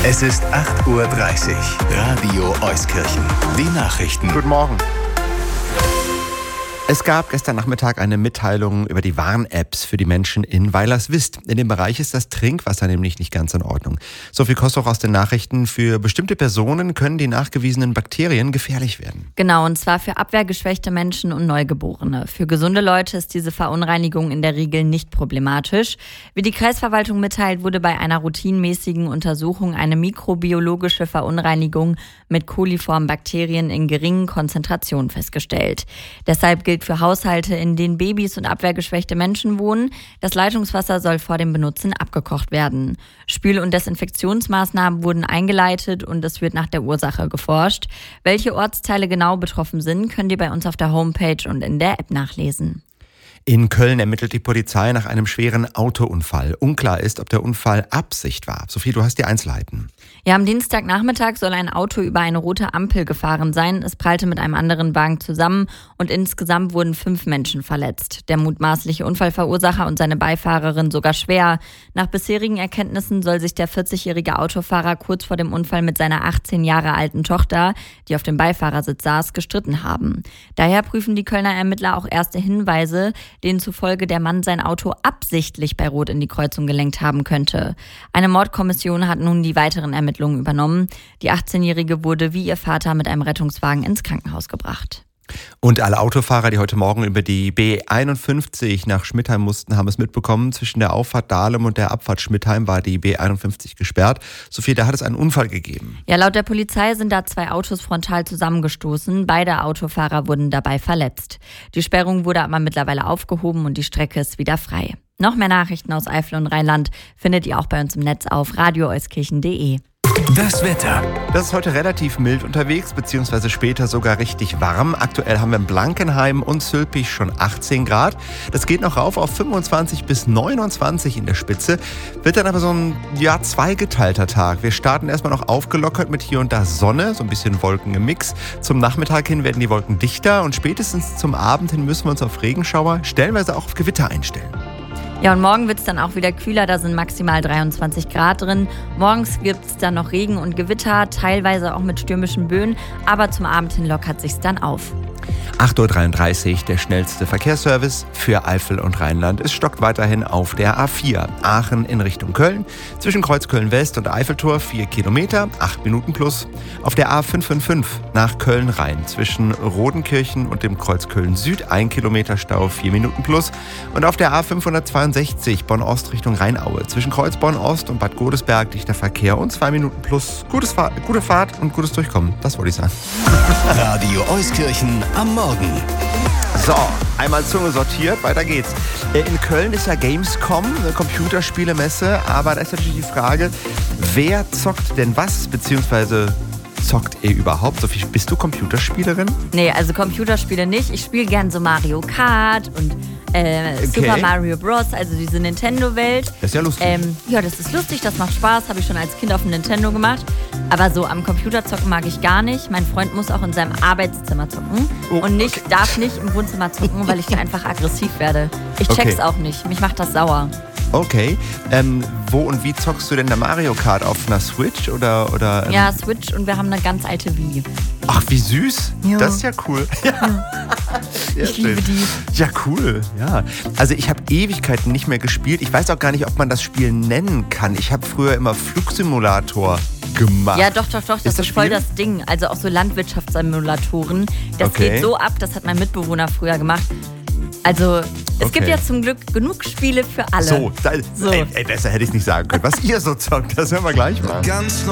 Es ist 8:30 Uhr. Radio Euskirchen. Die Nachrichten. Guten Morgen. Es gab gestern Nachmittag eine Mitteilung über die Warn-Apps für die Menschen in Weilerswist. In dem Bereich ist das Trinkwasser nämlich nicht ganz in Ordnung. Sophie Kostoch aus den Nachrichten. Für bestimmte Personen können die nachgewiesenen Bakterien gefährlich werden. Genau, und zwar für abwehrgeschwächte Menschen und Neugeborene. Für gesunde Leute ist diese Verunreinigung in der Regel nicht problematisch. Wie die Kreisverwaltung mitteilt, wurde bei einer routinemäßigen Untersuchung eine mikrobiologische Verunreinigung mit coliformen Bakterien in geringen Konzentrationen festgestellt. Deshalb gilt für Haushalte, in denen Babys und abwehrgeschwächte Menschen wohnen, das Leitungswasser soll vor dem Benutzen abgekocht werden. Spül- und Desinfektionsmaßnahmen wurden eingeleitet und es wird nach der Ursache geforscht. Welche Ortsteile genau betroffen sind, könnt ihr bei uns auf der Homepage und in der App nachlesen. In Köln ermittelt die Polizei nach einem schweren Autounfall. Unklar ist, ob der Unfall Absicht war. Sophie, du hast die Einzelheiten. Ja, am Dienstagnachmittag soll ein Auto über eine rote Ampel gefahren sein. Es prallte mit einem anderen Wagen zusammen und insgesamt wurden 5 Menschen verletzt. Der mutmaßliche Unfallverursacher und seine Beifahrerin sogar schwer. Nach bisherigen Erkenntnissen soll sich der 40-jährige Autofahrer kurz vor dem Unfall mit seiner 18 Jahre alten Tochter, die auf dem Beifahrersitz saß, gestritten haben. Daher prüfen die Kölner Ermittler auch erste Hinweise, denen zufolge der Mann sein Auto absichtlich bei Rot in die Kreuzung gelenkt haben könnte. Eine Mordkommission hat nun die weiteren Ermittlungen übernommen. Die 18-Jährige wurde wie ihr Vater mit einem Rettungswagen ins Krankenhaus gebracht. Und alle Autofahrer, die heute Morgen über die B51 nach Schmidheim mussten, haben es mitbekommen. Zwischen der Auffahrt Dahlem und der Abfahrt Schmidheim war die B51 gesperrt. Sophie, da hat es einen Unfall gegeben. Ja, laut der Polizei sind da 2 Autos frontal zusammengestoßen. Beide Autofahrer wurden dabei verletzt. Die Sperrung wurde aber mittlerweile aufgehoben und die Strecke ist wieder frei. Noch mehr Nachrichten aus Eifel und Rheinland findet ihr auch bei uns im Netz auf radioeuskirchen.de. Das Wetter. Das ist heute relativ mild unterwegs, beziehungsweise später sogar richtig warm. Aktuell haben wir in Blankenheim und Sülpich schon 18 Grad. Das geht noch rauf auf 25 bis 29 in der Spitze. Wird dann aber so ein zweigeteilter Tag. Wir starten erstmal noch aufgelockert mit hier und da Sonne, so ein bisschen Wolken im Mix. Zum Nachmittag hin werden die Wolken dichter und spätestens zum Abend hin müssen wir uns auf Regenschauer, stellenweise auch auf Gewitter einstellen. Ja, und morgen wird es dann auch wieder kühler, da sind maximal 23 Grad drin. Morgens gibt es dann noch Regen und Gewitter, teilweise auch mit stürmischen Böen, aber zum Abend hin lockert sich's dann auf. 8:33 Uhr, der schnellste Verkehrsservice für Eifel und Rheinland. Es stockt weiterhin auf der A4. Aachen in Richtung Köln. Zwischen Kreuz Köln-West und Eiffeltor 4 Kilometer, 8 Minuten plus. Auf der A555 nach Köln-Rhein. Zwischen Rodenkirchen und dem Kreuz Köln-Süd 1 Kilometer Stau, 4 Minuten plus. Und auf der A562 Bonn-Ost Richtung Rheinaue. Zwischen Kreuz Bonn-Ost und Bad Godesberg dichter Verkehr und 2 Minuten plus. Gute Fahrt und gutes Durchkommen. Das wollte ich sagen. Radio Euskirchen am Morgen. So, einmal Zunge sortiert, weiter geht's. In Köln ist ja Gamescom, eine Computerspielemesse, aber da ist natürlich die Frage, wer zockt denn was, beziehungsweise zockt ihr überhaupt? Sophie, bist du Computerspielerin? Nee, also Computerspiele nicht. Ich spiele gern so Mario Kart und Super Mario Bros., also diese Nintendo-Welt. Das ist ja lustig. Ja, das ist lustig, das macht Spaß, habe ich schon als Kind auf dem Nintendo gemacht. Aber so am Computer zocken mag ich gar nicht. Mein Freund muss auch in seinem Arbeitszimmer zocken darf nicht im Wohnzimmer zocken, weil ich da einfach aggressiv werde. Ich check's auch nicht, mich macht das sauer. Okay, wo und wie zockst du denn da Mario Kart? Auf einer Switch oder? Ja, Switch und wir haben eine ganz alte Wii. Ach, wie süß. Ja. Das ist ja cool. Ja. Ich liebe die. Ja, cool. Ja. Also ich habe Ewigkeiten nicht mehr gespielt. Ich weiß auch gar nicht, ob man das Spiel nennen kann. Ich habe früher immer Flugsimulator gemacht. Ja, doch. Das ist voll das Ding. Also auch so Landwirtschaftssimulatoren. Das geht so ab, das hat mein Mitbewohner früher gemacht. Also, es gibt ja zum Glück genug Spiele für alle. Ey, besser hätte ich es nicht sagen können. Was ihr so zockt, das hören wir gleich mal. Ganz